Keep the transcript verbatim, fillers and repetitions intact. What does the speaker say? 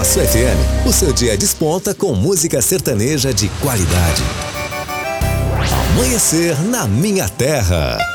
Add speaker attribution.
Speaker 1: Nosso F M, o seu dia desponta com música sertaneja de qualidade. Amanhecer na minha terra.